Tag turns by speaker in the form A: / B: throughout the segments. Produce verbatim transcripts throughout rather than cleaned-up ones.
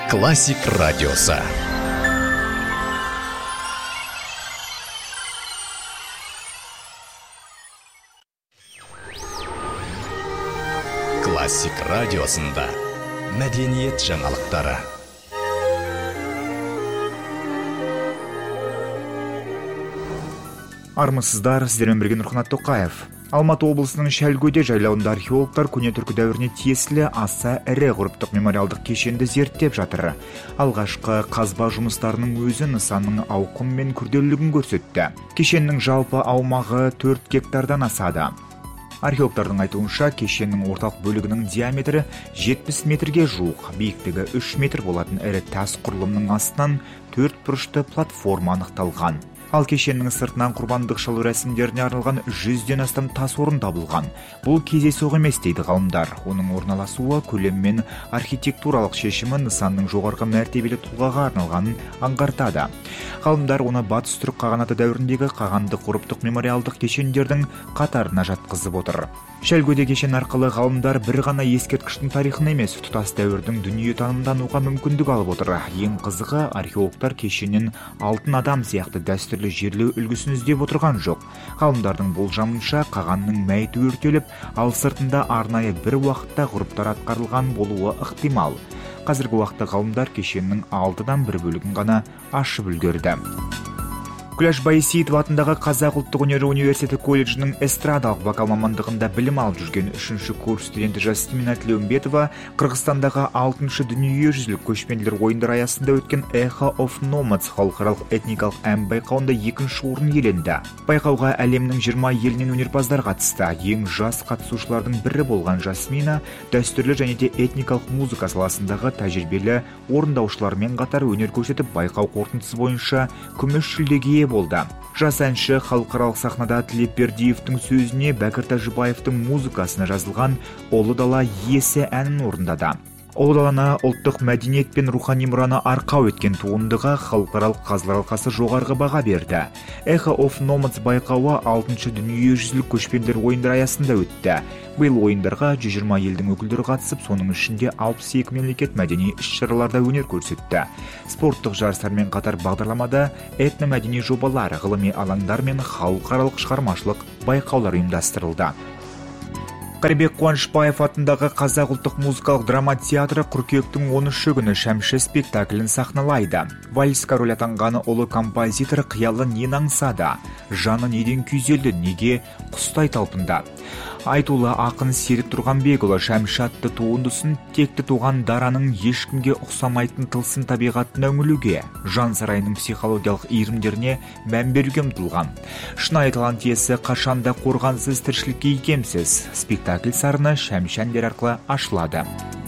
A: Классик радиосы. Классик радиосында мәдениет жаңалықтары.
B: Армысыздар, сіздермен бірге Нұрқанат Тоқаев. Алматы облысының Шәлгөде жайлауында археологтар көне түркі дәуіріне тиесілі аса ірі ғұрыптық мемориалдық кешенді зерттеп жатыр. Алғашқы қазба жұмыстарының өзі нысанның ауқымы мен күрделілігін көрсетті. Кешеннің жалпы аумағы төрт гектардан асады. Археологтардың айтуынша, кешеннің орталық бөлігінің диаметрі жетпіс метрге жуық, биіктігі үш метр болатын ірі тас құрылымның астынан төрт бұрышты платформа анықталған. Ал кешеннің сыртынан құрбандық шалу рәсімдеріне арналған жүзден астам тас орын табылған. Бұл кездейсоқ емес дейді ғалымдар. Оның орналасуы, көлем мен архитектуралық шешімі нысанның жоғарғы мәртебелі тұлғаға арналғанын аңғартады. Ғалымдар оны батыс түрік қағанаты дәуіріндегі қағандық ғұрыптық мемориалдық кешендердің қатарына жатқызып отыр. Шәлгөде кешен арқылы ғалымдар бір ғана ескерткіштің тарихын емес, тұтас дәуірдің дүниетанымын тануға мүмкіндік алып отыр. Ең қызығы, археологтар кешеннен алтын адам сияқты дәстүрлі жерлеу үлгісін іздеп отырған жоқ. Ғалымдардың болжамынша, қағанның мәйіті өртеліп, ал сыртында арнайы бір уақытта ғұрыптар атқарылған болуы ықтимал. Қазіргі уақытта ғалымдар кешеннің алтыдан бір бөлігін ғана ашып үлгерді. Күләш Байсейітова атындағы Қазақ ұлттық өнері университеті колледжінің эстрадалық вокал мамандығында білім алып жүрген үшінші курс студенті Жасмина Тілеумбетова Қырғызстандағы алтыншы дүниежүзілік көшпенділер ойындары аясында өткен Echo of Nomads халықаралық этникалық ән байқауында екінші орын иеленді. Байқауға әлемнің жиырма елінен өнерпаздар қатысты. Ең жас қатысушылардың бірі болған Жасмина дәстүрлі және де этникалық музыка саласындағы тәжірибелі орындаушылармен қатар өнер көрсетіп, байқау қорытындысы бойынша күміс жүлдеге болды. Жас әнші халықаралық сахнада Тілепбердиевтің сөзіне Бәкір Тәжібаевтың музыкасына жазылған «Ұлы дала иесі» әнін орындады. Ұлы даланы ұлттық мәдениет пен рухани мұраны арқау еткен туындыға халықаралық қазылар алқасы жоғарғы баға берді. Echo of Nomads байқауы алтыншы дүниежүзілік көшпенділер ойындары аясында өтті. Биыл ойындарға жүз жиырма елдің өкілдері қатысып, соның ішінде алпыс екі мемлекет мәдени іс-шараларда өнер көрсетті. Спорттық жарыстармен қатар бағдарламада этномәдени жобалар, ғылыми алаңдар мен халықаралық шығармашылық байқаулар ұйымдастырылды. Қарибек Қуанышбаев атындағы Қазақ ұлттық музыкалық драма театры қыркүйектің он үші күні Шәмші спектаклін сахналайды. Вальсқа рөл атанғаны ұлы композитор қиялы нені аңсады? Жаны неден күйзелді, неге құстай талпынды? Айтулы ақын Серік Тұрғанбекұлы Шәмші атты туындысын текті туған дараның ешкімге ұқсамайтын тылсым табиғатына үңілуге, жан сарайының психологиялық иірімдеріне мән беруге ұмтылған. Шынайы талант иесі қашанда қорғансыз тіршілікке икемсіз. Спектакль сарыны Шәмші әндері арқылы ашылады.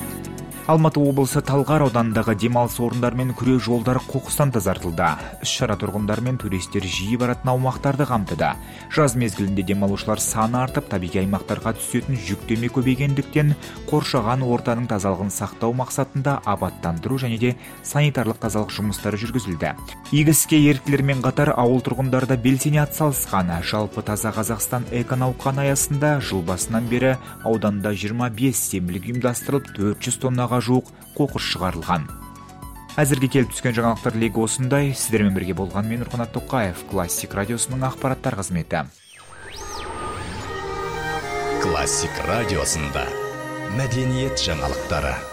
B: Алматы облысы Талғар ауданындағы демалыс орындар мен күре жолдар қоқыстан тазартылды. Іс-шара тұрғындар мен туристер жиі баратын аумақтарды қамтыды. Жаз мезгілінде демалушылар саны артып, табиғи аймақтарға түсетін жүктеме көбейгендіктен қоршаған ортаның тазалығын сақтау мақсатында абаттандыру және де санитарлық тазалық жұмыстары жүргізілді. Игі іске еріктілермен қатар ауыл тұрғындары да белсене атсалысқан. Жалпы Таза Қазақстан эко-науқаны аясында жыл басынан бері ауданда жиырма бес сенбілік ұйымдастырылып, төрт жүз тоннаға жуық қоқыс шығарылған. Әзірге келіп түскен жаңалықтар легі осындай. Сіздермен бірге болған мен Нұрқанат Тоқаев, Классик радиосының ақпараттар қызметі.
A: Классик радиосында мәдениет жаңалықтары.